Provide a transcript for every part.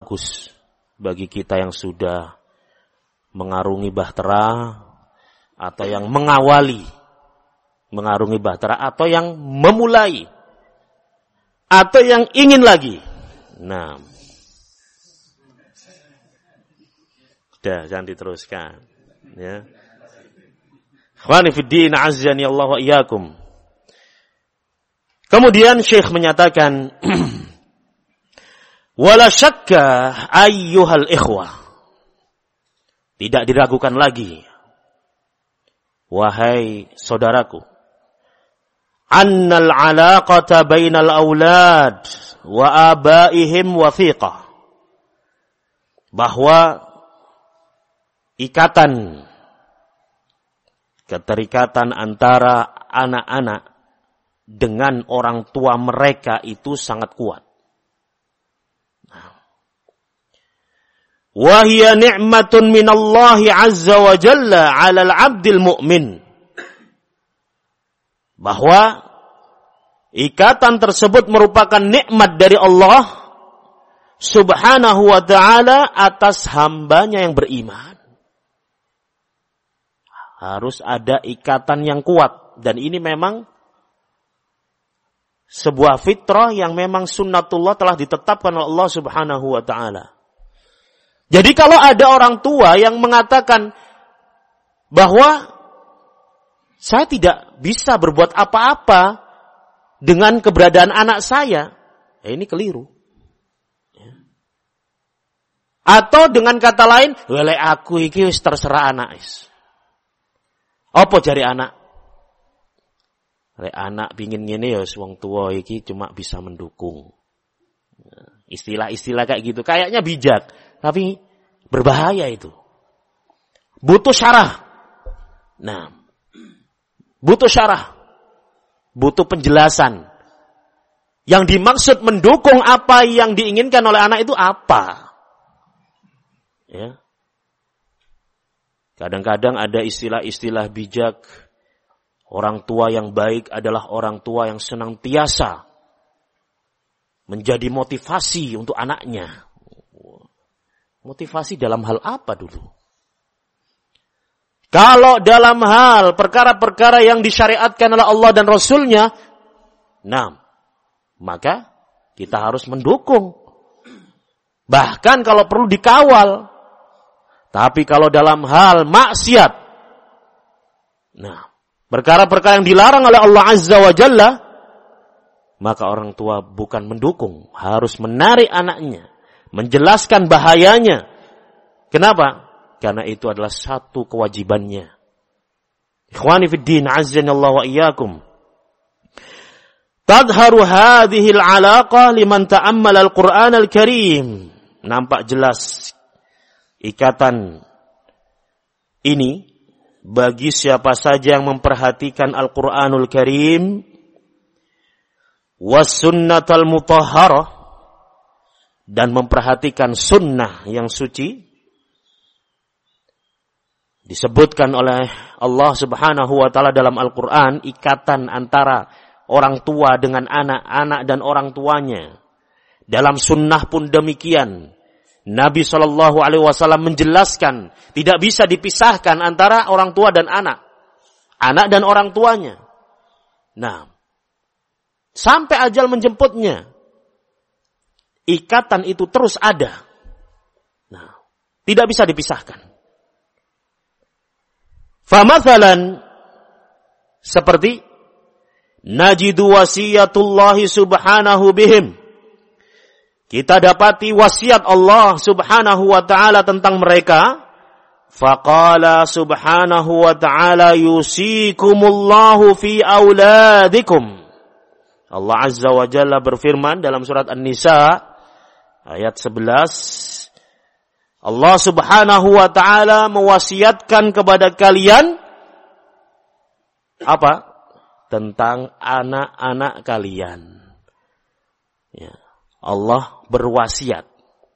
bagus bagi kita yang sudah mengarungi bahtera atau yang mengawali mengarungi bahtera atau yang memulai atau yang ingin lagi. Nah, sudah, jangan diteruskan. Ya. Ikhwani fid din, azzani Allah wa iyyakum. Kemudian Syekh menyatakan, wala syakka ayyuhal ikhwah. Tidak diragukan lagi, wahai saudaraku, annal alaqata bainal aulad wa abaihim wathiqah. Bahwa keterikatan antara anak-anak dengan orang tua mereka itu sangat kuat. Wa hiya ni'matun minallahi azza wa jalla 'alal 'abdil mu'min. Bahwa ikatan tersebut merupakan nikmat dari Allah Subhanahu wa ta'ala atas hambanya yang beriman. Harus ada ikatan yang kuat. Dan ini memang sebuah fitrah yang memang sunnatullah telah ditetapkan oleh Allah Subhanahu wa ta'ala. Jadi kalau ada orang tua yang mengatakan bahwa saya tidak bisa berbuat apa-apa dengan keberadaan anak saya, ini keliru. Atau dengan kata lain, wele aku iki wis terserah anak is. Apa jari anak? Lek anak pingin ngene ya wong tua iki cuma bisa mendukung. Istilah-istilah kayak gitu kayaknya bijak, tapi berbahaya itu. Butuh syarah. Nah, butuh syarah. Butuh penjelasan. Yang dimaksud mendukung apa yang diinginkan oleh anak itu apa? Ya. Kadang-kadang ada istilah-istilah bijak. Orang tua yang baik adalah orang tua yang senantiasa menjadi motivasi untuk anaknya. Motivasi dalam hal apa dulu? Kalau dalam hal perkara-perkara yang disyariatkan oleh Allah dan Rasulnya, nah, maka kita harus mendukung. Bahkan kalau perlu dikawal. Tapi kalau dalam hal maksiat, nah, perkara-perkara yang dilarang oleh Allah Azza wa Jalla, maka orang tua bukan mendukung, harus menarik anaknya, menjelaskan bahayanya. Kenapa? Karena itu adalah satu kewajibannya. Ikhwani fid din, azzanallahu wa iyyakum. Tadharu hadhihi al-'alaqah liman ta'ammala al-Qur'an al-Karim. Nampak jelas ikatan ini bagi siapa saja yang memperhatikan Al-Qur'anul Karim was sunnatal mutahharah dan memperhatikan sunnah yang suci. Disebutkan oleh Allah Subhanahu wa ta'ala dalam Al-Qur'an ikatan antara orang tua dengan anak, anak dan orang tuanya. Dalam sunnah pun demikian. Nabi SAW menjelaskan tidak bisa dipisahkan antara orang tua dan anak. Anak dan orang tuanya. Nah, sampai ajal menjemputnya, ikatan itu terus ada. Nah, tidak bisa dipisahkan. Famathalan, seperti najidu wasiyatullahi subhanahu bihim. Kita dapati wasiat Allah Subhanahu wa ta'ala tentang mereka. Faqala subhanahu wa ta'ala yusikumullahu fi auladikum. Allah Azza wa Jalla berfirman dalam surat An-Nisa ayat 11. Allah Subhanahu wa ta'ala mewasiatkan kepada kalian apa? Tentang anak-anak kalian. Ya. Allah berwasiat.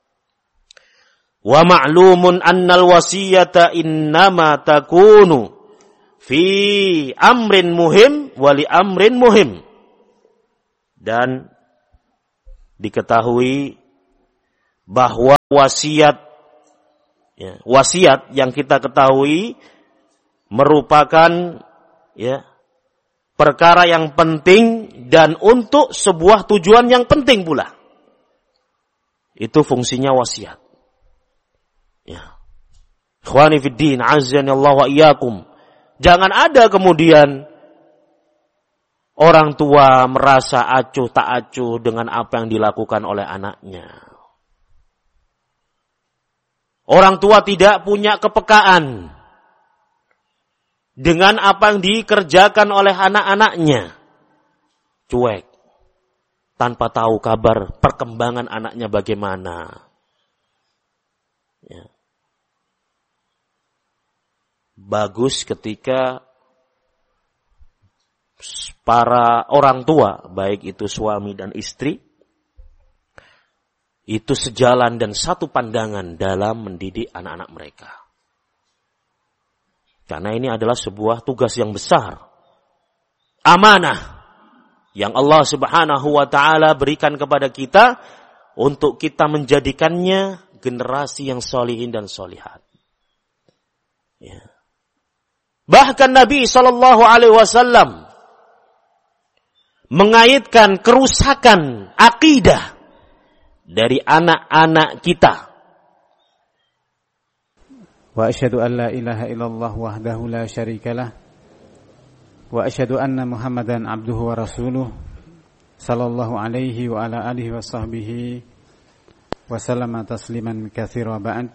Wa ma'lumun annal wasiyata innama takunu fi amrin muhim wa li amrin muhim. Dan diketahui bahwa wasiat yang kita ketahui merupakan perkara yang penting dan untuk sebuah tujuan yang penting pula. Itu fungsinya wasiat. Ya. Ikhwani fid din, azzani Allah wa iyyakum. Jangan ada kemudian orang tua merasa acuh tak acuh dengan apa yang dilakukan oleh anaknya. Orang tua tidak punya kepekaan dengan apa yang dikerjakan oleh anak-anaknya. Cuek. Tanpa tahu kabar perkembangan anaknya bagaimana. Ya. Bagus ketika para orang tua, baik itu suami dan istri, itu sejalan dan satu pandangan dalam mendidik anak-anak mereka. Karena ini adalah sebuah tugas yang besar. Amanah yang Allah Subhanahu wa ta'ala berikan kepada kita untuk kita menjadikannya generasi yang solihin dan solihat. Ya. Bahkan Nabi SAW mengaitkan kerusakan akidah dari anak-anak kita. Wa asyhadu an la ilaha illallah wahdahu la syarikalah wa asyhadu anna Muhammadan abduhu wa rasuluh sallallahu alaihi wa ala alihi wa sahbihi wa sallama tasliman katsira wa ba'd.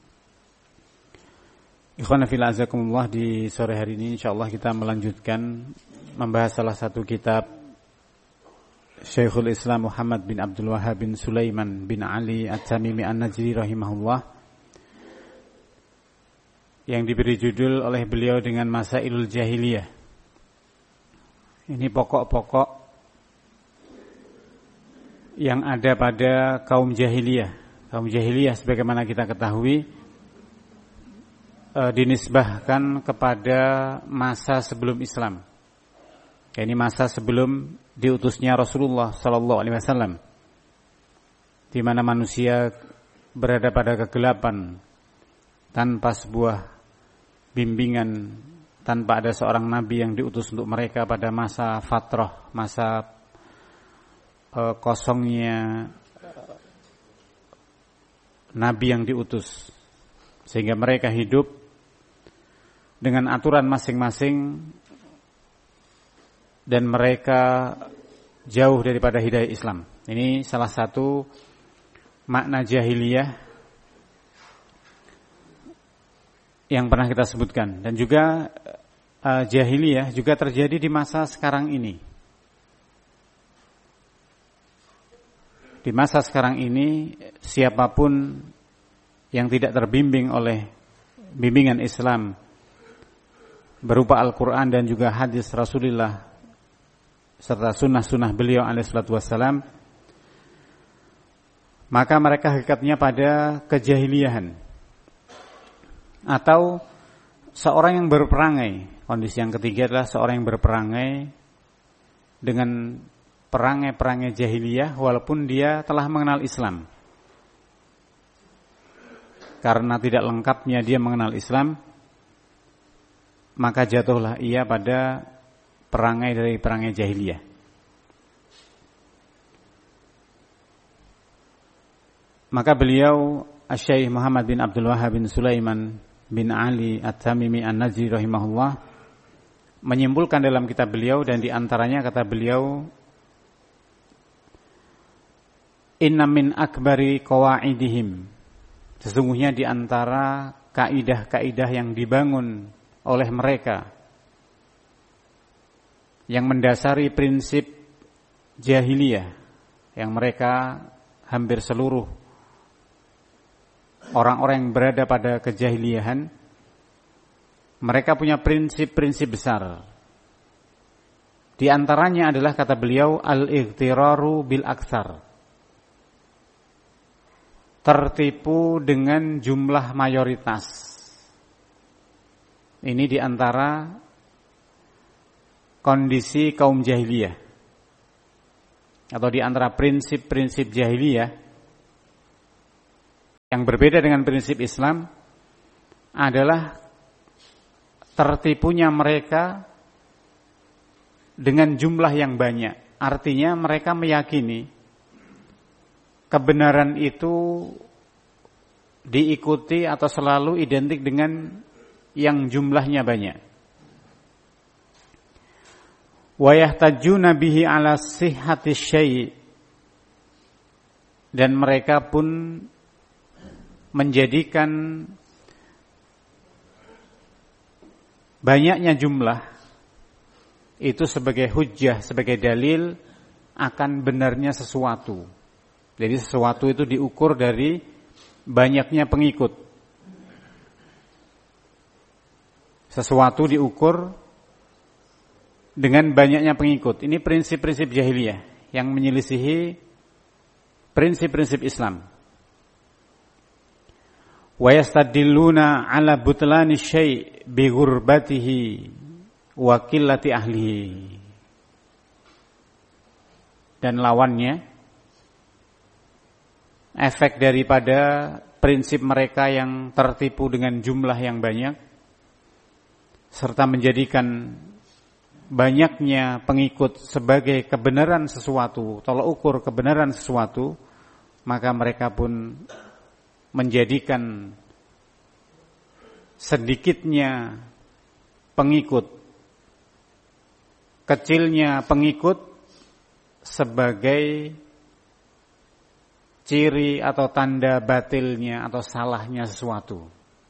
Ikhwana fillah azakumullah, di sore hari ini insyaallah kita melanjutkan membahas salah satu kitab Syekhul Islam Muhammad bin Abdul Wahhab bin Sulaiman bin Ali At-Tamimi An-Najdi rahimahullah, yang diberi judul oleh beliau dengan Masailul Jahiliyah. Ini pokok-pokok yang ada pada kaum jahiliyah. Kaum jahiliyah sebagaimana kita ketahui dinisbahkan kepada masa sebelum Islam. Ini masa sebelum diutusnya Rasulullah sallallahu alaihi wasallam, di mana manusia berada pada kegelapan tanpa sebuah bimbingan, tanpa ada seorang nabi yang diutus untuk mereka pada masa fatrah, masa kosongnya nabi yang diutus, sehingga mereka hidup dengan aturan masing-masing dan mereka jauh daripada hidayah Islam. Ini salah satu makna jahiliyah yang pernah kita sebutkan. Dan juga jahiliyah juga terjadi di masa sekarang ini. Di masa sekarang ini, siapapun yang tidak terbimbing oleh bimbingan Islam berupa Al-Quran dan juga hadis Rasulullah serta sunnah-sunnah beliau alaihissalatu wassalam, maka mereka hakikatnya pada kejahiliahan atau seorang yang berperangai. Kondisi yang ketiga adalah seorang yang berperangai dengan perangai-perangai jahiliyah walaupun dia telah mengenal Islam. Karena tidak lengkapnya dia mengenal Islam, maka jatuhlah ia pada perangai dari perangai jahiliyah. Maka beliau Asy-Syaikh Muhammad bin Abdul Wahhab bin Sulaiman bin Ali At-Tamimi An-Najdi rahimahullah menyimpulkan dalam kitab beliau, dan di antaranya kata beliau, inna min akbari qawaidihim, sesungguhnya di antara kaidah-kaidah yang dibangun oleh mereka yang mendasari prinsip jahiliyah, yang mereka hampir seluruh orang-orang yang berada pada kejahiliahan, mereka punya prinsip-prinsip besar. Di antaranya adalah kata beliau al-ightiraru bil aktsar, tertipu dengan jumlah mayoritas. Ini di antara kondisi kaum jahiliyah, atau di antara prinsip-prinsip jahiliyah Yang berbeda dengan prinsip Islam adalah tertipunya mereka dengan jumlah yang banyak. Artinya mereka meyakini kebenaran itu diikuti atau selalu identik dengan yang jumlahnya banyak. Wa yahtajuna bihi ala sihhati syai', dan mereka pun menjadikan banyaknya jumlah itu sebagai hujjah, sebagai dalil akan benarnya sesuatu. Jadi sesuatu itu diukur dari banyaknya pengikut. Sesuatu diukur dengan banyaknya pengikut. Ini prinsip-prinsip jahiliyah yang menyelisihi prinsip-prinsip Islam. Wa yastadilluna ala butlani syai' bi ghurbatihi wa qillati ahlihi. Dan lawannya, efek daripada prinsip mereka yang tertipu dengan jumlah yang banyak serta menjadikan banyaknya pengikut sebagai kebenaran sesuatu, tolak ukur kebenaran sesuatu, maka mereka pun menjadikan sedikitnya pengikut, kecilnya pengikut sebagai ciri atau tanda batilnya atau salahnya sesuatu.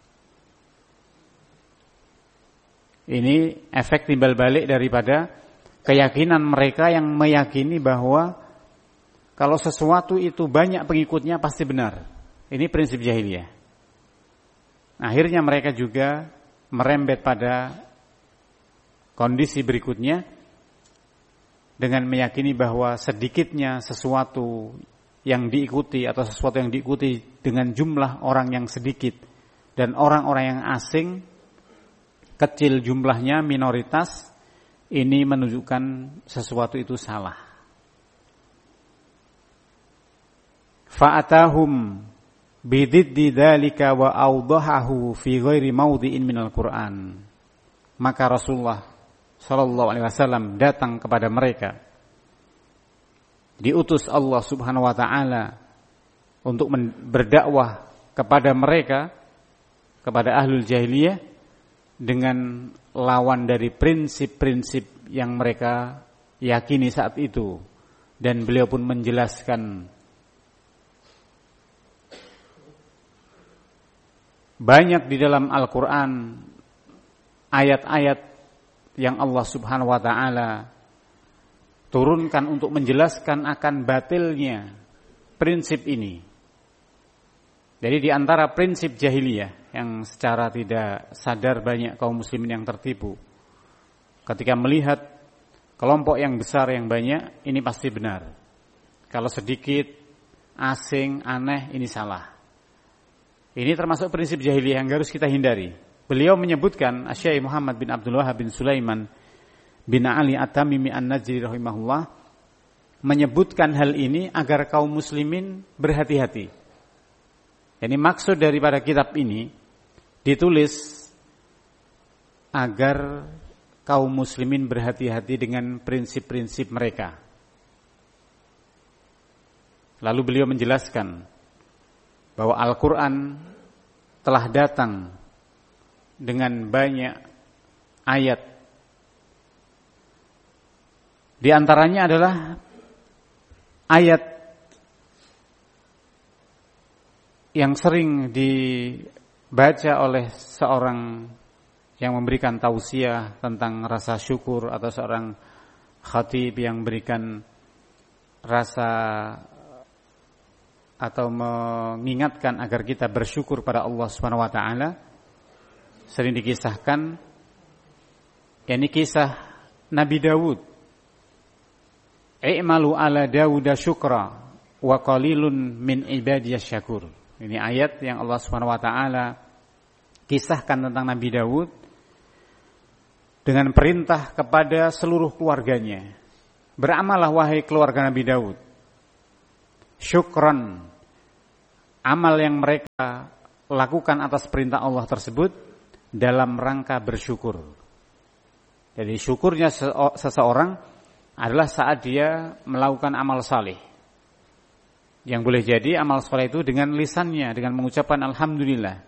Ini efek timbal balik daripada keyakinan mereka yang meyakini bahwa kalau sesuatu itu banyak pengikutnya pasti benar. Ini prinsip jahiliyah. Akhirnya mereka juga merembet pada kondisi berikutnya dengan meyakini bahwa sedikitnya sesuatu yang diikuti atau sesuatu yang diikuti dengan jumlah orang yang sedikit dan orang-orang yang asing, kecil jumlahnya, minoritas, ini menunjukkan sesuatu itu salah. Fa'atahum bididdi dzalika wa awdahahu fi ghairi mawdi'in minal Qur'an. Maka Rasulullah sallallahu alaihi wasallam datang kepada mereka, diutus Allah Subhanahu wa taala untuk berdakwah kepada mereka, kepada ahlul jahiliyah, dengan lawan dari prinsip-prinsip yang mereka yakini saat itu. Dan beliau pun menjelaskan banyak di dalam Al-Quran ayat-ayat yang Allah Subhanahu wa ta'ala turunkan untuk menjelaskan akan batilnya prinsip ini. Jadi di antara prinsip jahiliyah yang secara tidak sadar banyak kaum muslimin yang tertipu, ketika melihat kelompok yang besar yang banyak, ini pasti benar. Kalau sedikit, asing, aneh, ini salah. Ini termasuk prinsip jahiliyah yang harus kita hindari. Beliau menyebutkan, Asy-Syaikh Muhammad bin Abdul Wahhab bin Sulaiman bin Ali At-Tamimi An-Najdi rahimahullah menyebutkan hal ini agar kaum muslimin berhati-hati. Jadi maksud daripada kitab ini ditulis agar kaum muslimin berhati-hati dengan prinsip-prinsip mereka. Lalu beliau menjelaskan bahwa Al-Quran telah datang dengan banyak ayat. Di antaranya adalah ayat yang sering dibaca oleh seorang yang memberikan tausiah tentang rasa syukur, atau seorang khatib yang memberikan rasa atau mengingatkan agar kita bersyukur pada Allah Subhanahu wa taala. Sering dikisahkan, yakni kisah Nabi Dawud. I'malu ala Dawuda syukra wa qalilun min ibadiyas syakur. Ini ayat yang Allah Subhanahu wa taala kisahkan tentang Nabi Dawud dengan perintah kepada seluruh keluarganya. Beramallah wahai keluarga Nabi Dawud, syukran amal yang mereka lakukan atas perintah Allah tersebut dalam rangka bersyukur. Jadi syukurnya seseorang adalah saat dia melakukan amal saleh. Yang boleh jadi amal saleh itu dengan lisannya, dengan mengucapkan alhamdulillah.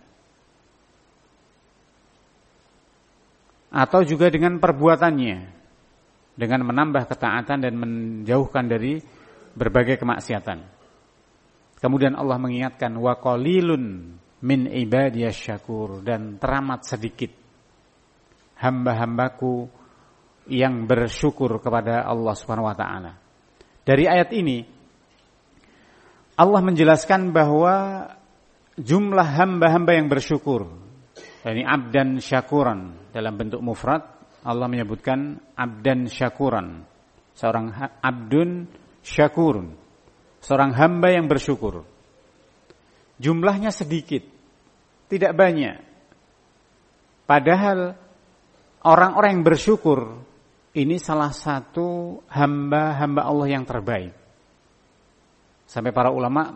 Atau juga dengan perbuatannya, dengan menambah ketaatan dan menjauhkan dari berbagai kemaksiatan. Kemudian Allah mengingatkan wa qalilun min ibadiyasy syakur, dan teramat sedikit hamba-hambaku yang bersyukur kepada Allah Subhanahu wa taala. Dari ayat ini Allah menjelaskan bahwa jumlah hamba-hamba yang bersyukur, ini abdan syakuran, dalam bentuk mufrad Allah menyebutkan abdan syakuran, seorang abdun syakurun, seorang hamba yang bersyukur. Jumlahnya sedikit, tidak banyak. Padahal orang-orang yang bersyukur ini salah satu hamba-hamba Allah yang terbaik. Sampai para ulama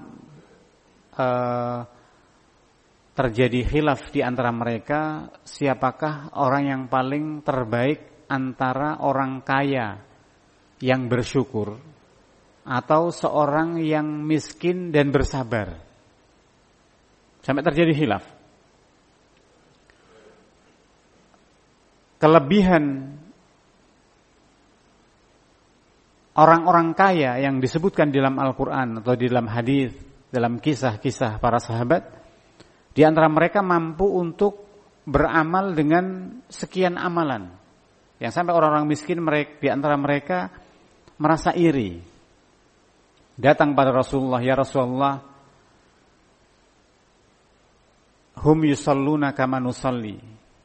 terjadi khilaf di antara mereka, siapakah orang yang paling terbaik antara orang kaya yang bersyukur atau seorang yang miskin dan bersabar. Sampai terjadi khilaf. Kelebihan orang-orang kaya yang disebutkan di dalam Al-Quran atau di dalam hadis, dalam kisah-kisah para sahabat, di antara mereka mampu untuk beramal dengan sekian amalan. Yang sampai orang-orang miskin di antara mereka merasa iri. Datang pada Rasulullah, ya Rasulullah, hum yusalluna kama nusalli.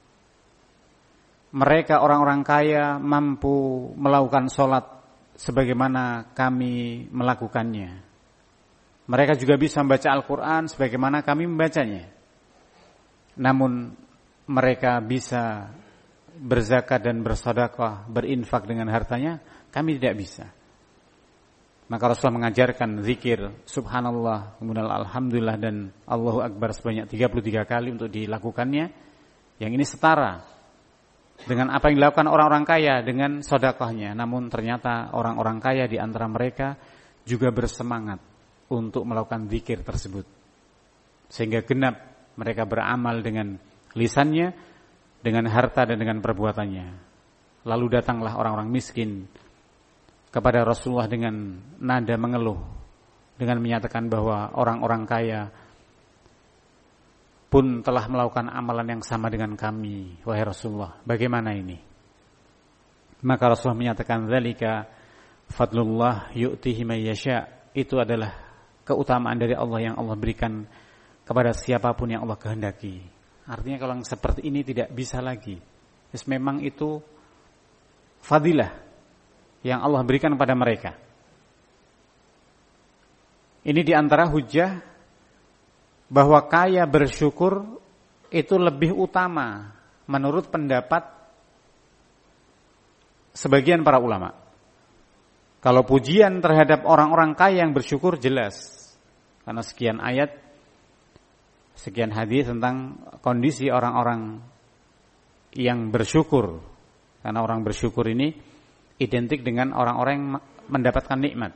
Mereka orang-orang kaya mampu melakukan sholat sebagaimana kami melakukannya. Mereka juga bisa membaca Al-Quran sebagaimana kami membacanya. Namun mereka bisa berzakat dan bersedekah, berinfak dengan hartanya, kami tidak bisa. Maka Rasulullah mengajarkan zikir subhanallah, kemudian alhamdulillah dan Allahu Akbar sebanyak 33 kali untuk dilakukannya. Yang ini setara dengan apa yang dilakukan orang-orang kaya dengan sedekahnya. Namun ternyata orang-orang kaya di antara mereka juga bersemangat untuk melakukan zikir tersebut. Sehingga genap mereka beramal dengan lisannya, dengan harta dan dengan perbuatannya. Lalu datanglah orang-orang miskin kepada Rasulullah dengan nada mengeluh, dengan menyatakan bahwa orang-orang kaya pun telah melakukan amalan yang sama dengan kami, wahai Rasulullah. Bagaimana ini? Maka Rasulullah menyatakan, dzalika fadlullah yu'tihi may yasha. Itu adalah keutamaan dari Allah yang Allah berikan kepada siapapun yang Allah kehendaki. Artinya kalau yang seperti ini tidak bisa lagi. Jadi memang itu fadilah yang Allah berikan kepada mereka. Ini diantara hujjah bahwa kaya bersyukur itu lebih utama menurut pendapat sebagian para ulama. Kalau pujian terhadap orang-orang kaya yang bersyukur jelas, karena sekian ayat, sekian hadis tentang kondisi orang-orang yang bersyukur. Karena orang bersyukur ini identik dengan orang-orang yang mendapatkan nikmat.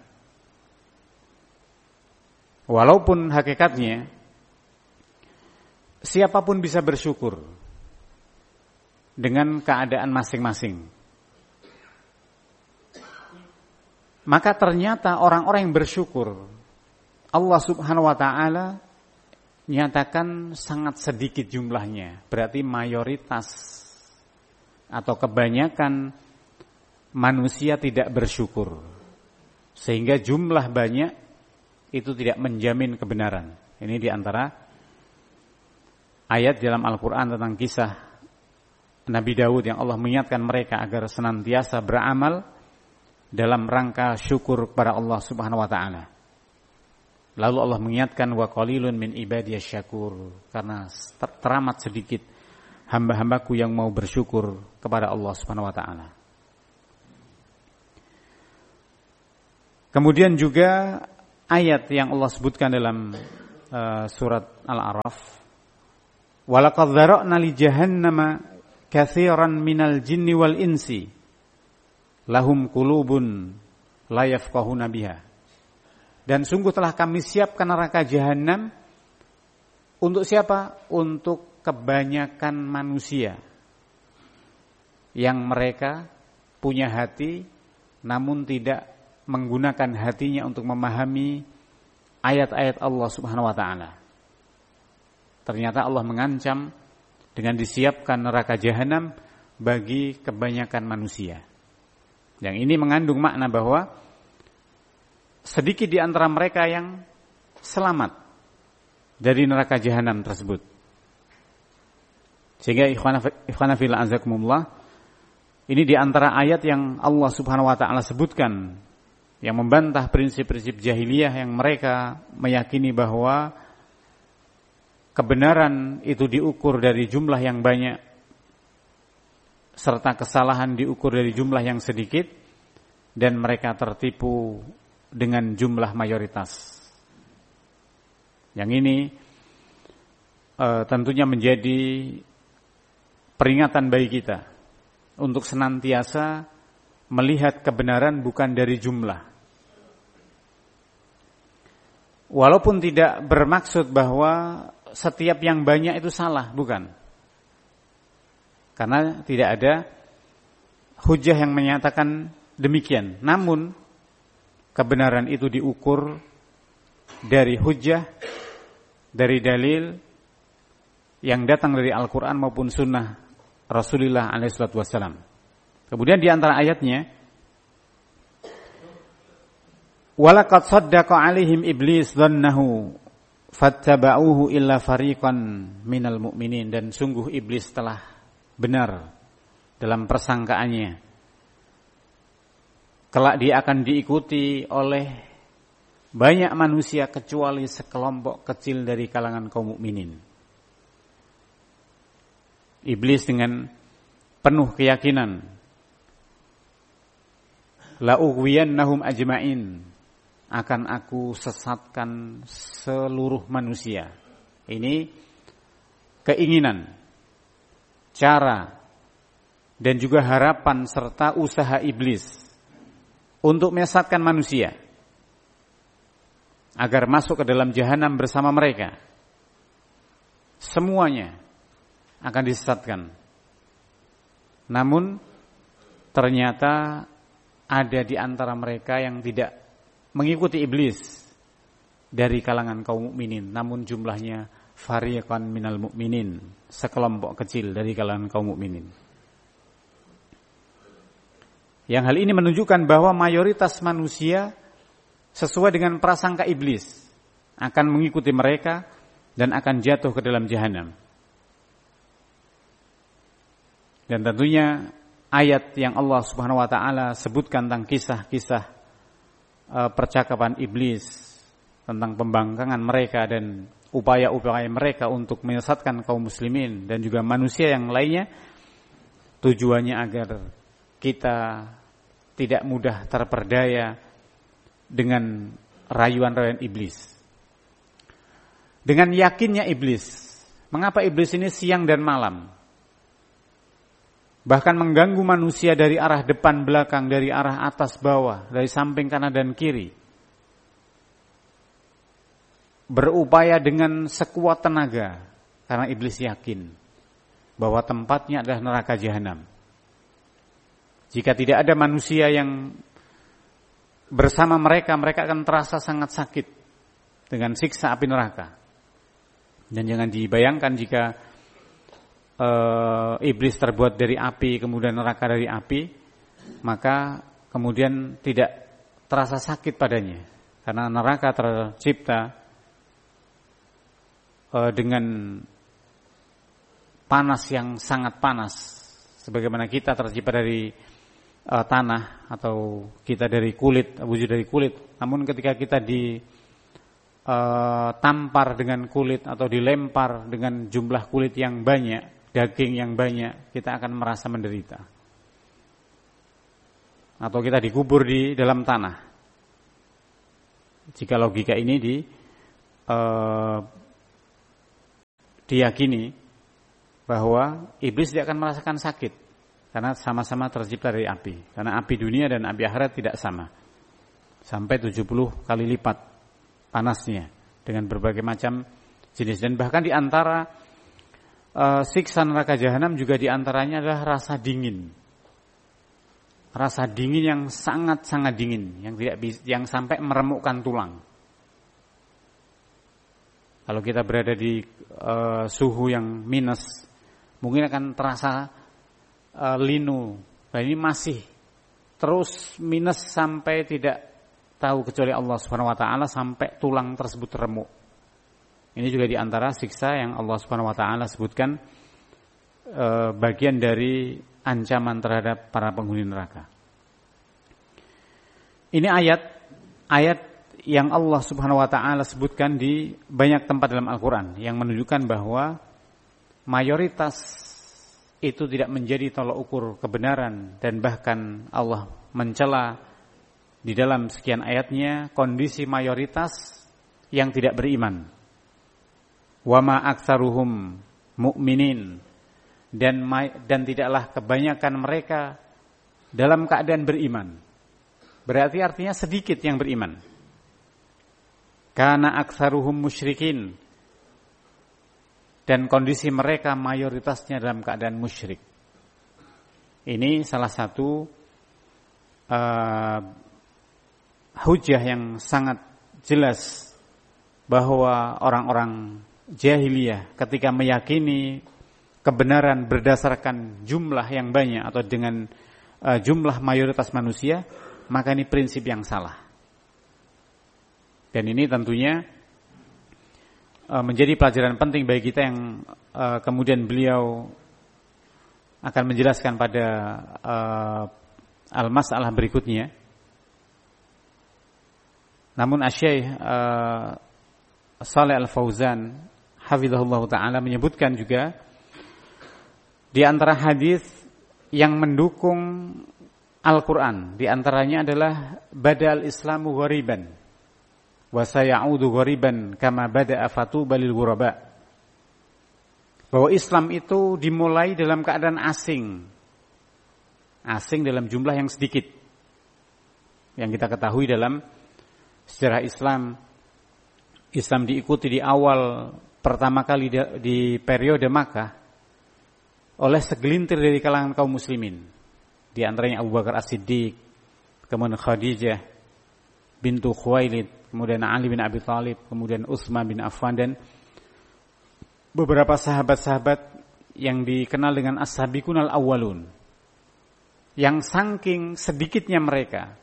Walaupun hakikatnya siapapun bisa bersyukur dengan keadaan masing-masing. Maka ternyata orang-orang yang bersyukur, Allah Subhanahu wa taala nyatakan sangat sedikit jumlahnya. Berarti mayoritas atau kebanyakan manusia tidak bersyukur. Sehingga jumlah banyak itu tidak menjamin kebenaran. Ini diantara ayat dalam Al-Quran tentang kisah Nabi Daud yang Allah mengingatkan mereka agar senantiasa beramal dalam rangka syukur kepada Allah Subhanahu wa taala. Lalu Allah mengingatkan wa qalilun min ibadiyasy syakur, karena teramat sedikit hamba-hambaku yang mau bersyukur kepada Allah Subhanahu wa taala. Kemudian juga ayat yang Allah sebutkan dalam surat Al-A'raf, walaqad dzara'na li jahannama katsiran minal jinni wal insi lahum qulubun la yafqahuna biha. Dan sungguh telah kami siapkan neraka jahanam untuk siapa? Untuk kebanyakan manusia yang mereka punya hati namun tidak menggunakan hatinya untuk memahami ayat-ayat Allah Subhanahu wa taala. Ternyata Allah mengancam dengan disiapkan neraka jahanam bagi kebanyakan manusia. Yang ini mengandung makna bahwa sedikit di antara mereka yang selamat dari neraka jahanam tersebut. Sehingga ikhwana fillah azakumullah, ini di antara ayat yang Allah Subhanahu wa taala sebutkan yang membantah prinsip-prinsip jahiliyah yang mereka meyakini bahwa kebenaran itu diukur dari jumlah yang banyak serta kesalahan diukur dari jumlah yang sedikit, dan mereka tertipu dengan jumlah mayoritas. Yang ini tentunya menjadi peringatan bagi kita untuk senantiasa melihat kebenaran bukan dari jumlah. Walaupun tidak bermaksud bahwa setiap yang banyak itu salah, bukan. Karena tidak ada hujah yang menyatakan demikian. Namun kebenaran itu diukur dari hujah, dari dalil yang datang dari Al-Quran maupun Sunnah Rasulullah SAW. Kemudian di antara ayatnya, walaqad saddaqa alaihim iblis dhannahu fattaba'uhu illa fariqan minal mu'minin. Dan sungguh iblis telah benar dalam persangkaannya, kelak dia akan diikuti oleh banyak manusia kecuali sekelompok kecil dari kalangan kaum mukminin. Iblis dengan penuh keyakinan, la ughwiyannahum ajma'in, akan aku sesatkan seluruh manusia. Ini keinginan, cara, dan juga harapan serta usaha iblis untuk menyesatkan manusia agar masuk ke dalam jahanam bersama mereka. Semuanya akan disesatkan. Namun ternyata ada di antara mereka yang tidak mengikuti iblis dari kalangan kaum mukminin, namun jumlahnya fariqan minal mu'minin, sekelompok kecil dari kalangan kaum mukminin. Yang hal ini menunjukkan bahwa mayoritas manusia sesuai dengan prasangka iblis akan mengikuti mereka dan akan jatuh ke dalam jahanam. Dan tentunya ayat yang Allah Subhanahu wa taala sebutkan tentang kisah-kisah percakapan iblis, tentang pembangkangan mereka dan upaya-upaya mereka untuk menyesatkan kaum muslimin dan juga manusia yang lainnya, tujuannya agar kita tidak mudah terperdaya dengan rayuan-rayuan iblis. Dengan yakinnya iblis, mengapa iblis ini siang dan malam bahkan mengganggu manusia dari arah depan belakang, dari arah atas bawah, dari samping kanan dan kiri, berupaya dengan sekuat tenaga, karena iblis yakin bahwa tempatnya adalah neraka jahanam. Jika tidak ada manusia yang bersama mereka, mereka akan terasa sangat sakit dengan siksa api neraka. Dan jangan dibayangkan jika iblis terbuat dari api, kemudian neraka dari api, maka kemudian tidak terasa sakit padanya, karena neraka tercipta dengan panas yang sangat panas, sebagaimana kita tercipta dari tanah atau kita dari kulit, wujud dari kulit. Namun ketika kita ditampar dengan kulit atau dilempar dengan jumlah kulit yang banyak, daging yang banyak, kita akan merasa menderita. Atau kita dikubur di dalam tanah. Jika logika ini diyakini bahwa iblis tidak akan merasakan sakit karena sama-sama tercipta dari api. Karena api dunia dan api akhirat tidak sama. Sampai 70 kali lipat panasnya dengan berbagai macam jenis. Dan bahkan di antara siksa neraka jahanam juga di antaranya adalah rasa dingin. Rasa dingin yang sangat-sangat dingin, yang sampai meremukkan tulang. Kalau kita berada di suhu yang minus, mungkin akan terasa linu. Nah, ini masih terus minus sampai tidak tahu kecuali Allah Subhanahu wa taala sampai tulang tersebut remuk. Ini juga di antara siksa yang Allah Subhanahu wa taala sebutkan bagian dari ancaman terhadap para penghuni neraka. Ini ayat yang Allah Subhanahu wa taala sebutkan di banyak tempat dalam Al-Qur'an yang menunjukkan bahwa mayoritas itu tidak menjadi tolak ukur kebenaran, dan bahkan Allah mencela di dalam sekian ayatnya kondisi mayoritas yang tidak beriman. Wa ma aktsaruhum mu'minin, dan tidaklah kebanyakan mereka dalam keadaan beriman. Berarti artinya sedikit yang beriman. Kana aktsaruhum musyrikin, dan kondisi mereka mayoritasnya dalam keadaan musyrik. Ini salah satu hujah yang sangat jelas bahwa orang-orang jahiliyah ketika meyakini kebenaran berdasarkan jumlah yang banyak atau dengan jumlah mayoritas manusia, maka ini prinsip yang salah. Dan ini tentunya menjadi pelajaran penting bagi kita yang kemudian beliau akan menjelaskan pada al-mas'alah berikutnya. Namun Asy-Syaikh Shalih Al-Fauzan hafizahullah ta'ala menyebutkan juga di antara hadis yang mendukung Al-Quran, di antaranya adalah bada'al islamu ghariban wa sayaudu ghariban kama bada'a fatuba lil ghuraba. Bahwa Islam itu dimulai dalam keadaan asing. Asing dalam jumlah yang sedikit. Yang kita ketahui dalam sejarah Islam, Islam diikuti di awal pertama kali di periode Makkah oleh segelintir dari kalangan kaum muslimin. Di antaranya Abu Bakar As-Siddiq, kemudian Khadijah bintu Khuwailid, kemudian Ali bin Abi Thalib, kemudian Utsman bin Affan, dan beberapa sahabat-sahabat yang dikenal dengan as-sabiqunal awwalun. Yang saking sedikitnya mereka,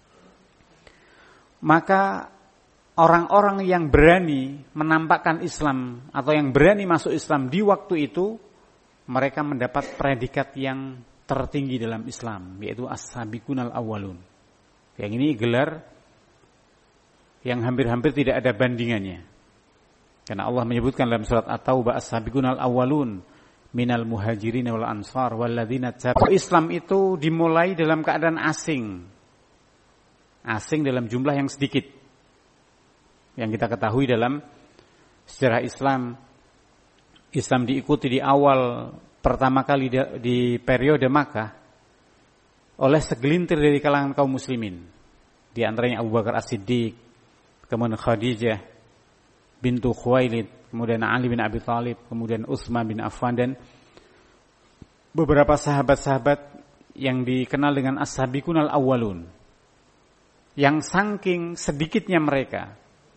maka orang-orang yang berani menampakkan Islam atau yang berani masuk Islam di waktu itu, mereka mendapat predikat yang tertinggi dalam Islam, yaitu as-sabiqunal awwalun. Yang ini gelar yang hampir-hampir tidak ada bandingannya. Karena Allah menyebutkan dalam surat At-Taubah, as-sabiqunal awwalun minal muhajirin wal ansar walladzina tabau. Islam itu dimulai dalam keadaan asing. Asing dalam jumlah yang sedikit. Yang kita ketahui dalam sejarah Islam, Islam diikuti di awal pertama kali di periode Makkah oleh segelintir dari kalangan kaum muslimin. Di antaranya Abu Bakar As-Siddiq, kemudian Khadijah bintu Khuwailid, kemudian Ali bin Abi Thalib, kemudian Utsman bin Affan, dan beberapa sahabat-sahabat yang dikenal dengan as-sabiqunal awwalun. Yang saking sedikitnya mereka,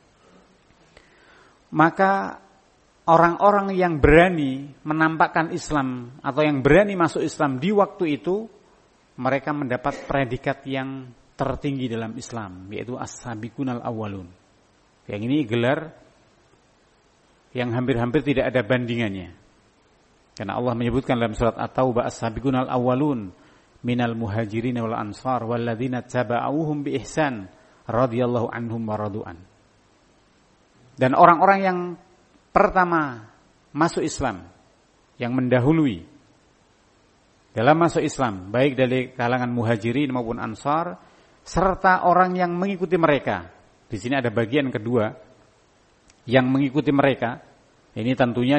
maka orang-orang yang berani menampakkan Islam atau yang berani masuk Islam di waktu itu, mereka mendapat predikat yang tertinggi dalam Islam, yaitu as-sabiqunal awwalun. Yang ini gelar yang hampir-hampir tidak ada bandingannya. Karena Allah menyebutkan dalam surat At-Taubah, as-sabiqunal awwalun minal muhajirin wal ansar walladzina tabauhum bi ihsan radhiyallahu anhum wa radu'an. Dan orang-orang yang pertama masuk Islam, yang mendahului dalam masuk Islam, baik dari kalangan muhajirin maupun ansar, serta orang yang mengikuti mereka. Di sini ada bagian kedua yang mengikuti mereka, ini tentunya